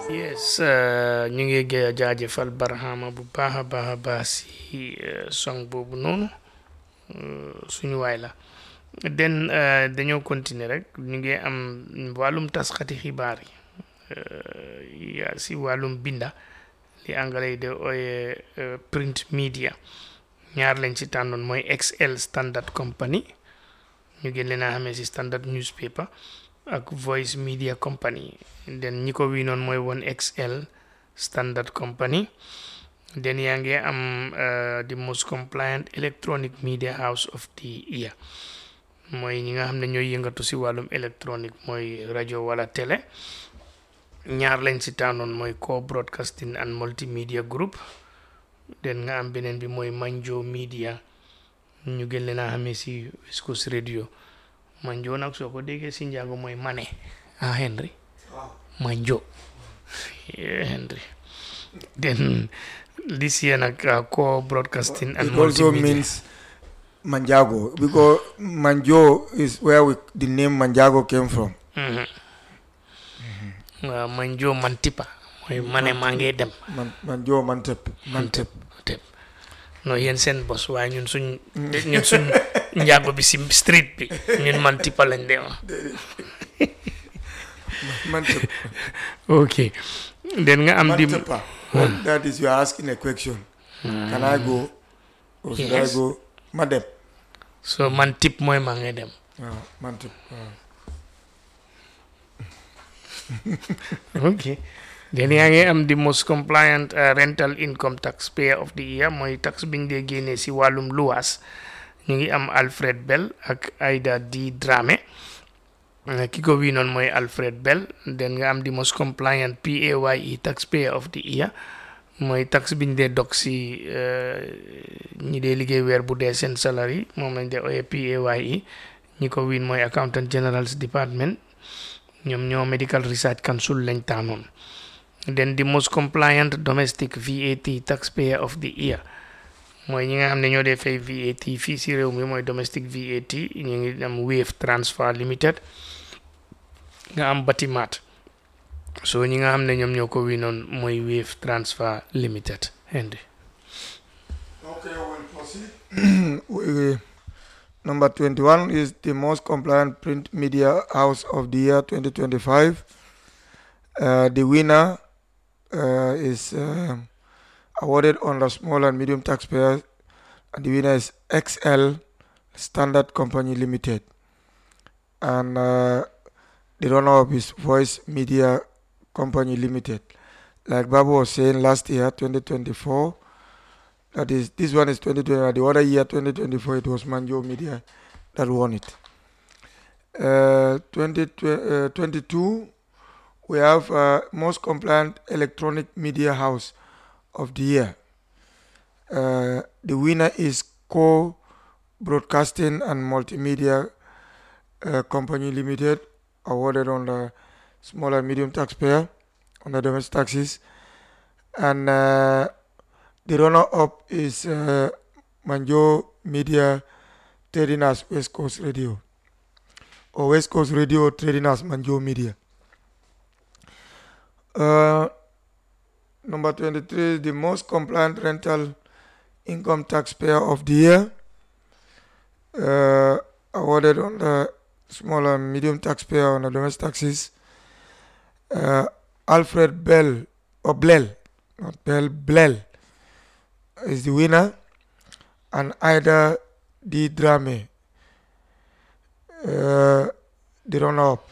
Yes, ñu ngi jaajëfal Barhama bu baax a baax a baax si song boobu noonu suñu waay la den dañoo continuer rek ñu ngi am wàllum taskati xibaar yi si wàllum binda li anglais yi de ooye print media ñaar lañ si tànnoon mooy XL Standard Company ñu gën leen a xamee si Standard Newspaper ak Voice Media Company den ñi ko wii noon mooy woon XL Standard Company den yaa ngi am the most compliant electronic media house of the year mooy ñi nga xam ne ñooy yëngatu si wàllum électronique mooy rajo wala télé ñaar lañ si tànnoon mooy Co Broadcasting and Multimedia Group den nga am beneen bi mooy Manjo Media ñu gën leen a xamee si West Coast Radio Manjo nag soo ko déggee si njaago mooy mane Henry Manjo Henry then this year nag Co Broadcasting and It also Multimedia means Manjago because Manjo is where the name Manjago came from. Manjo Mantipa mooy mane maa ngee dem Manjo Mantep. Mantep no yéen seen bos waaye ñun suñ njaago bi si street bi ñun Mantipa lañ dee wax Mantep. ok den nga am di Mantepa. That is you are asking a question. Can I go? Or should Yes. I go? Madep. so Mantip mooy maa ngee dem Mantep. ok den yaa ngi am the most compliant rental income taxpayer of the year mooy tax biñ dee génnee si wàllum luwaas ñu ngi am Alfred Bell ak Aida D Dramé ki ko wii noonu mooy Alfred Bell den nga am the most compliant PAYE taxpayer of the year mooy tax biñ dee dog si ñi dee liggéey weer bu dee seen salary moom lañ dee ooyee PAYE ñi ko wiin mooy accountant general's department ñoom ñoo medical research council lañ taanoon then the most compliant domestic VAT taxpayer of the year mooy ñi nga xam ne ñoo dee fay VAT fii si réew mi mooy domestic VAT ñu ngi am Wave Transfer Limited nga am Batimat so ñi nga xam ne ñoom ñoo ko wi noon mooy Wave Transfer Limited Henry. Okay, we'll proceed. Number 21 is the most compliant print media house of the year 2025. The winner is awarded on the small and medium taxpayers, and the winner is XL Standard Company Limited. And the runner-up is Voice Media Company Limited. Like Babu was saying last year, 2024, that is, this one is 2020. The other year, 2024, it was Manjo Media that won it. 2022, we have most compliant electronic media house of the year. The winner is Co Broadcasting and Multimedia Company Limited, awarded on the small and medium taxpayer on the domestic taxes. And the runner-up is Manjo Media trading as West Coast Radio, or West Coast Radio trading as Manjo Media. Number 23 is the most compliant rental income taxpayer of the year, awarded on the small and medium taxpayer on the domestic taxes. Alfred Bell, or Blell, not Bell, Blell is the winner, and Ida D. Drame, the runner-up.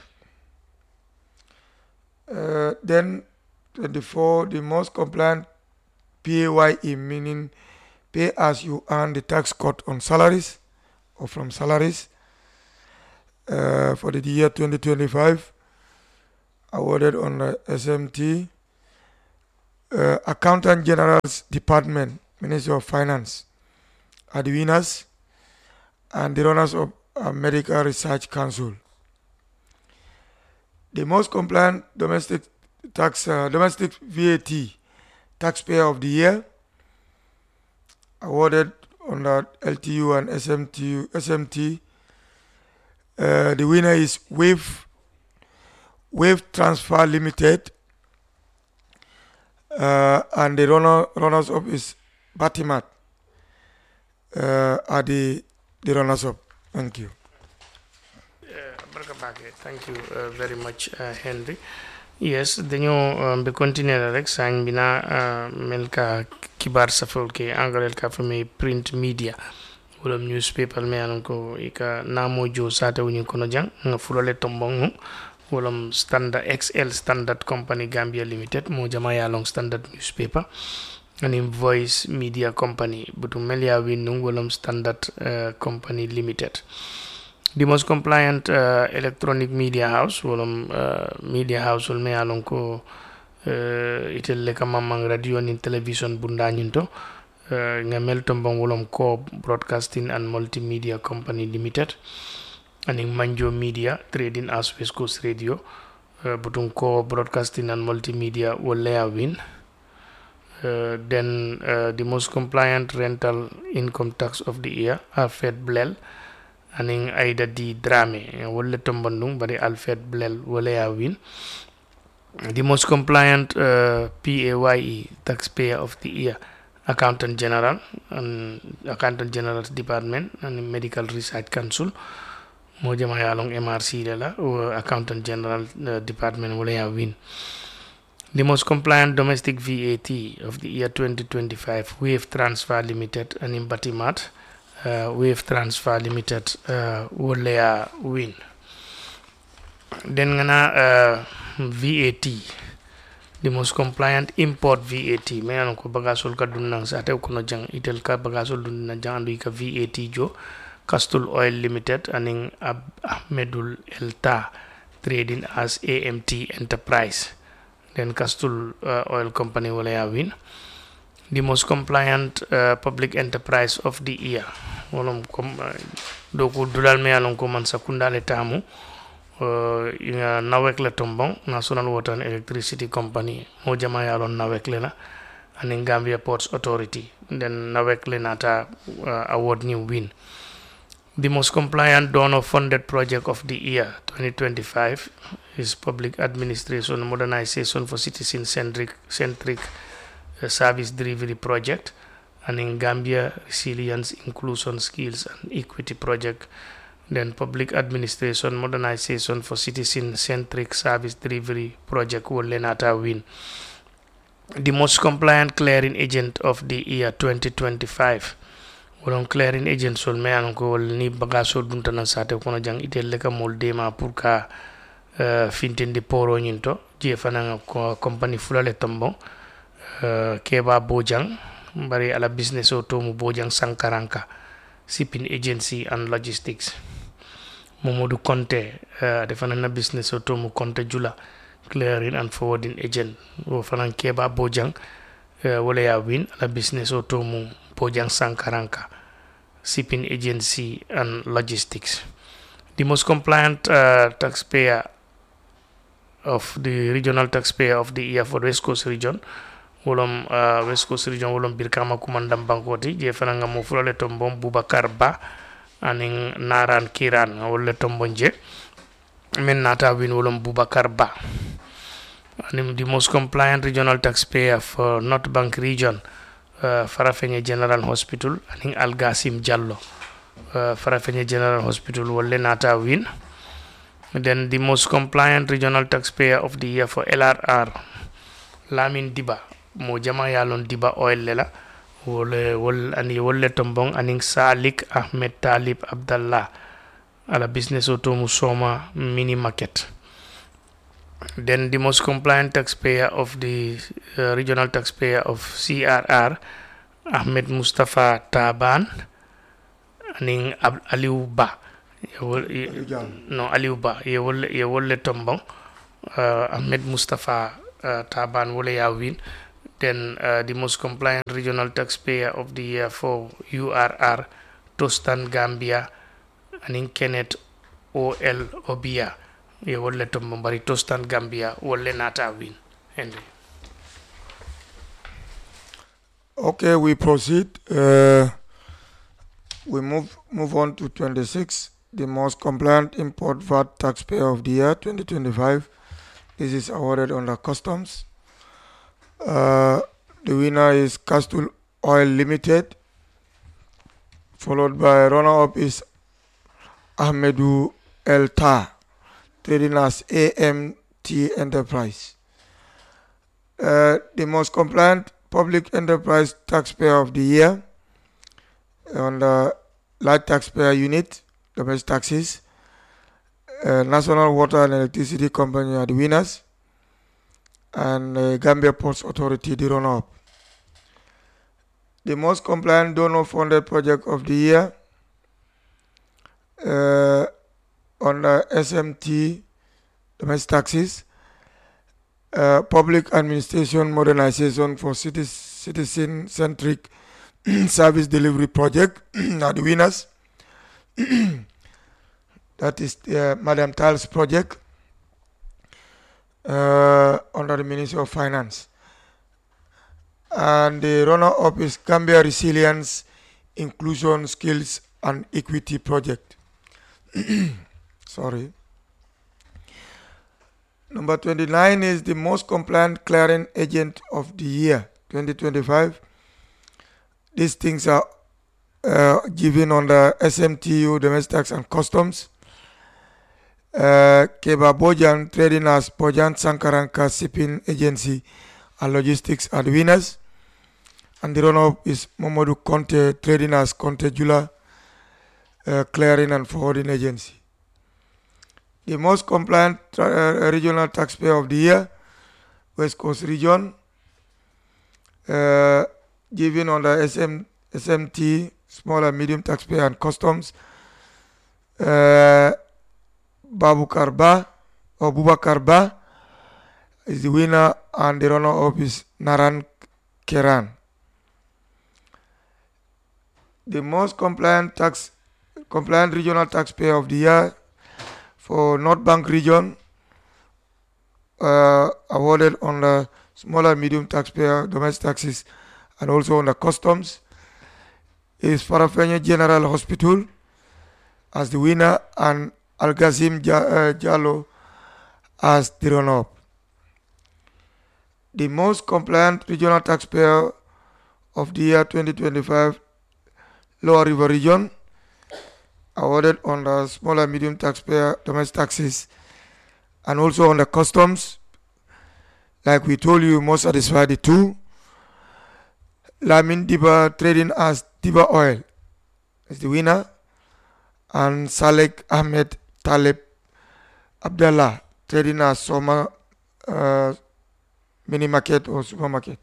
Then 24, the most compliant PAYE, meaning pay as you earn, the tax cut on salaries or from salaries, for the year 2025, awarded on the SMT. Accountant General's Department, Ministry of Finance, are the winners, and the runners of Medical Research Council. The most compliant domestic VAT taxpayer of the year, awarded on the LTU and SMT. The winner is Wave Transfer Limited, and the runners-up is Batimat are the runners-up. Thank you. Thank you very much, Henry. Yes, dañoo be continuer rek sañ bi na mel ka kibar safol ke anglais ka fami print media wala newspaper me anon ko ika namo jo sata woni kono jang nga fulole tombong wala standard XL Standard Company Gambia Limited mo jama ya long standard newspaper and voice media company butu melia winung wala standard company limited. The most compliant electronic media house wolom media house wol me alon ko itel le kamamang radio ni television bunda nyinto nga melton bon wolom ko broadcasting and multimedia company limited aning manjo media trading as West Coast radio butun ko broadcasting and multimedia wolea win then the most compliant rental income tax of the year Alfred Blel aning Aida D Drame wolle tombandung bari Alfred Blel wolea win. The most compliant PAYE taxpayer of the year Accountant General and Accountant General's Department and Medical Research Council mo jama yalong MRC la Accountant General Department wolea win. The most compliant domestic VAT of the year 2025 Wave Transfer Limited and in Batimat Wave Transfer Limited wolea win. Then ngana VAT, the most compliant import VAT me anon ko bagasol ka dunang sa atew kono jang itel ka bagasol dunna jang andu ka VAT jo Castle Oil Limited aning Ahmedul Elta trading as AMT Enterprise. Then Castle Oil Company wolea win. The most compliant public enterprise of the year wolom doko dulal me alon ko man sakunda le tamu nawek le tombong National Water and Electricity Company mo jama yalon nawek le na and Gambia Ports Authority then nawek le nata award new win. The most compliant donor funded project of the year 2025 is public administration modernization for citizen centric service delivery project and in Gambia Resilience Inclusion Skills and Equity project. Then public administration modernization for citizen centric service delivery project will Lenata win. The most compliant clearing agent of the year 2025 wolon clearing agent sol me anon ko wol ni bagaso duntana sate kono jang itelle ka molde ma pour ka fintinde poro nyinto je fananga ko company fulale tombo Keba Bojang bari ala business auto mu Bojang Sankaranka shipping agency and logistics. Momodu Conte defana na business auto mu Conte Jula clearing and forwarding agent wo fanan Keba Bojang wala ya win ala business auto mu Bojang Sankaranka shipping agency and logistics. The most compliant taxpayer of the regional taxpayer of the year for West Coast region wolom West Coast region wolom Birkama Kumandam Bankoti je fananga mo fulale tombom Boubacar Ba aning Naran Kiran wolle tombonje men nata win wolom Boubacar Ba. And the most compliant regional taxpayer for North Bank region Farafenye General Hospital aning Algasim Jallo Farafenye General Hospital wolle nata win. Then the most compliant regional taxpayer of the year for LRR Lamin Diba mo jama yalon Diba oil lela wolle tombong aning Salik Ahmed Talib Abdallah ala business auto Musoma mini market. Then the most compliant taxpayer of the regional taxpayer of CRR Ahmed Mustafa Taban aning Aliou Ba Aliou Ba ye wolle tombong Ahmed Mustafa Taban wole ya win. Then the most compliant regional taxpayer of the year for URR Tostan Gambia aning Kenneth OL Obia ye wolle tombong bari Tostan Gambia wolle nata win. Henry. Okay, we proceed. We move on to 26, the most compliant import VAT taxpayer of the year 2025. This is awarded under customs. The winner is Castle Oil Limited, followed by runner-up is Ahmedu El Ta, trading as AMT Enterprise. The most compliant public enterprise taxpayer of the year on the light taxpayer unit, domestic taxes, National Water and Electricity Company are the winners, and Gambia Ports Authority the runner-up. The most compliant donor-funded project of the year on the SMT, domestic taxes, public administration modernization for citizen-centric service delivery project are the winners. That is Madam Tal's project under the Ministry of Finance. And the runner-up is Gambia Resilience, Inclusion, Skills and Equity Project. Sorry. Number 29 is the most compliant clearing agent of the year 2025. These things are given under SMTU, Domestic Tax and Customs. Keba Bojan, trading as Bojan Sankaranka Shipping Agency and Logistics are the winners. And the runner-up is Momodu Conte, trading as Conte Jula Clearing and Forwarding Agency. The most compliant regional taxpayer of the year, West Coast Region, given under SMT, Small and Medium Taxpayer and Customs, Bubakar Ba is the winner, and the runner-up is Naran Keran. The most compliant regional taxpayer of the year for North Bank region, awarded on the small and medium taxpayer, domestic taxes, and also on the customs, is Farafenni General Hospital as the winner, and Al Ghazim Jallo as the runner-up. The most compliant regional taxpayer of the year 2025, Lower River Region, awarded on the small and medium taxpayer, domestic taxes, and also on the customs. Like we told you, most satisfied the two. Lamin Diba, trading as Diba Oil, is the winner, and Salek Ahmed Taleb Abdallah, trading as Soma mini market or supermarket.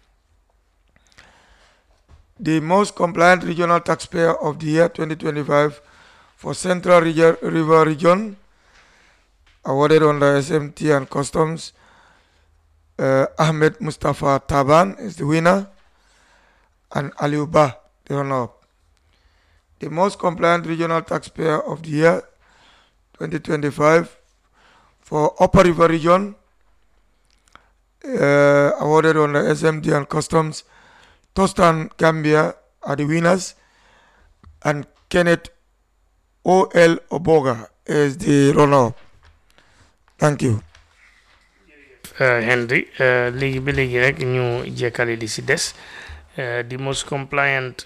The most compliant regional taxpayer of the year 2025 for Central River Region, awarded on the SMT and Customs, Ahmed Mustafa Taban is the winner, and Aliuba the runner-up. The most compliant regional taxpayer of the year 2025 for Upper River Region, awarded on the SMT and Customs, Tostan Gambia are the winners, and Kenneth O.L. Oboga is the runner-up. Thank you. Henry, léegi ba léegi rek ñu jekkale li si des. The most compliant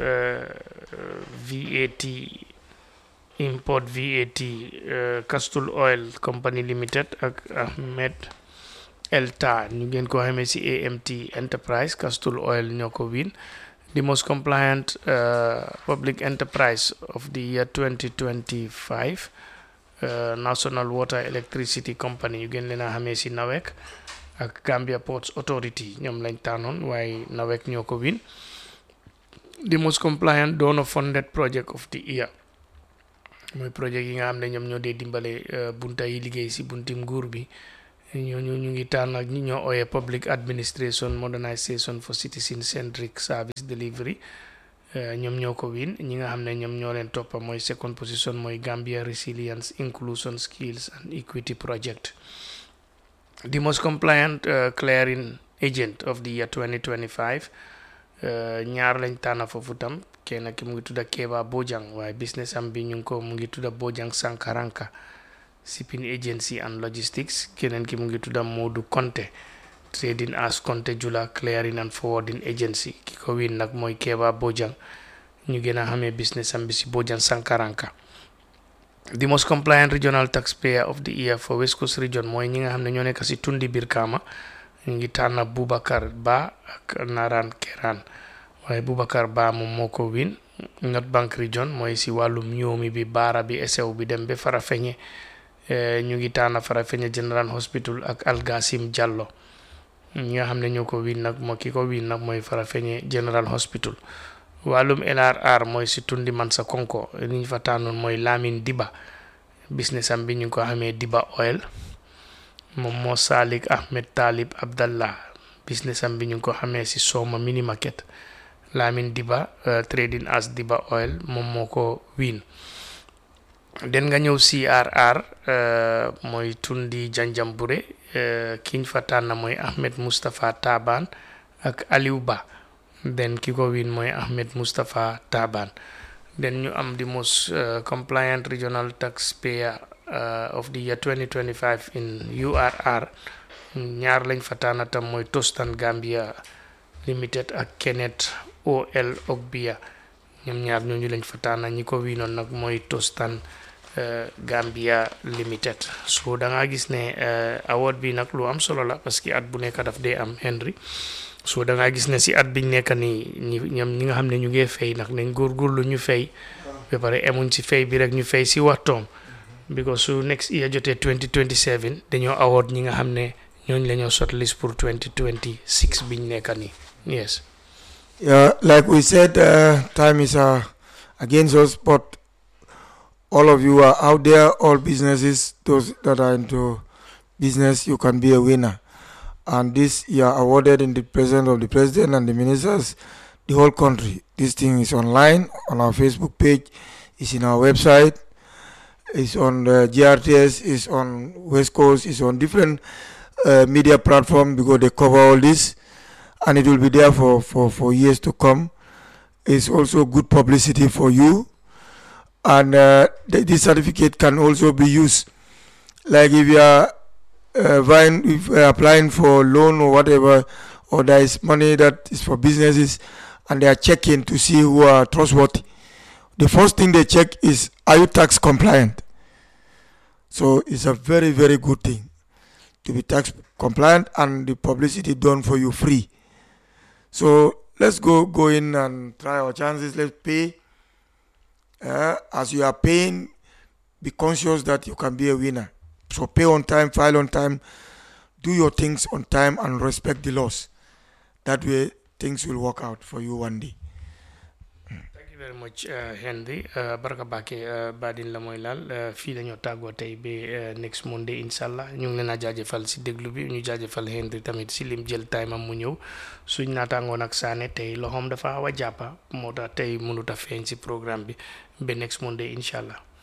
VAT, import VAT, Castle Oil Company Limited ak Ahmed El Ta ñu gën ko xamee si AMT Enterprise. Castle Oil ñoo ko win. The most compliant public enterprise of the year 2025, National Water Electricity Company ñu gën leen a xamee si NAWEC ak Gambia Ports Authority ñoom lañ tànnoon waaye NAWEC ñoo ko win. The most compliant donor funded project of the year mooy projet yi nga xam ne ñoom ñoo dee dimbale bunta yi liggéey si bunti nguur bi. ñu ngi tànn ak ñi ñoo ooyee public administration modernization for citizen centric service delivery. ñoom ñoo ko win. ñi nga xam ne ñoom ñoo leen toppa mooy second position mooy Gambia Resilience Inclusion Skills and Equity Project. The most compliant clearing agent of the year 2025, ñaar lañ tànn foofu tam. kenn ki mu ngi tudda Keba Bojang waaye business am bi ñu ngi ko mu ngi tudda Bojang Sankaranka Shipping Agency and Logistics. keneen ki mu ngi tudda Modu Conte trading as Conte Jula clearing and forwarding agency ki ko win nag mooy Keba Bojang ñu gën a xamee business am bi si Bojang Sankaranka. The most compliant regional taxpayer of the year for West Coast region mooy ñi nga xam ne ñoo nekk si tundi Brikama ñu ngi tànn Boubacar Ba ak Naran Keran waaye Boubacar Ba moom moo ko win. North Bank region mooy si wàllum ñoomi bi baara bi esew bi dem ba Farafenni ñu ngi tànn Farafenni General Hospital ak Algasim Jallow ñi nga xam ne ñoo ko win nag moo ki ko win nag mooy Farafenni General Hospital. wàllum LRR mooy si tundi Mansa Konko li ñu fa tànnoon mooy Lamine Diba business am bi ñu ko xamee Diba Oil. moom moo Salik Ahmed Talib Abdallah business am bi ñu ko xamee si Soma Mini Market. Lamine Diba trading as Diba Oil moom moo ko win. den nga ñëw CRR mooy tundi Janjanbureh kiñ fa tànn mooy Ahmed Mustapha Taban ak Aliou Ba den ki ko win mooy Ahmed Mustapha Taban. den ñu am the most compliant regional taxpayer of the year 2025 in URR ñaar lañ fa tànn tam mooy Tostan Gambia Limited ak Kenneth OL Ogbia ñoom ñaar ñooñu lañ fa tànn ñi ko wiinoon nag mooy Tostan Gambia Limited. so da nga gis ne award bi nag lu am solo la parce que at bu nekk daf dee am Henry. so da nga gis ne si at biñ nekk nii ñoom ñi nga xam ne ñu ngi fay nag nañ góorgóorlu ñu fay ba pare emuñ si fay bi rek ñu fay si waxtoom because su next year jotee 2027 dañoo award ñi nga xam ne ñooñu la ñoo shortlist pour 2026 biñ nekk nii. yes. Yeah, like we said, time is against us, but all of you are out there, all businesses, those that are into business, you can be a winner. And this you are awarded in the presence of the president and the ministers, the whole country. This thing is online on our Facebook page, it's in our website, it's on the GRTS, it's on West Coast, it's on different media platforms because they cover all this. And it will be there for years to come. It's also good publicity for you. And this certificate can also be used. Like if you are applying for a loan or whatever, or there is money that is for businesses, and they are checking to see who are trustworthy. The first thing they check is, are you tax compliant? So it's a very, very good thing to be tax compliant and the publicity done for you free. So let's go in and try our chances. Let's pay. As you are paying, be conscious that you can be a winner. So pay on time, file on time, do your things on time, and respect the laws. That way, things will work out for you one day. Thank you very much, Henry. Baraka Bake Badin Lamoylal, fii lañoo tàggoo tey ba next Monday inshallah ñu ngi leen a jaajëfal si déglu bi ñu jaajëfal Henry tamit si lim jël time am mu ñëw suñ naataangoon ak Saane tey loxoom dafa xaw a jàppa moo tax tey mënut a feeñ si programme bi ba next Monday inshallah.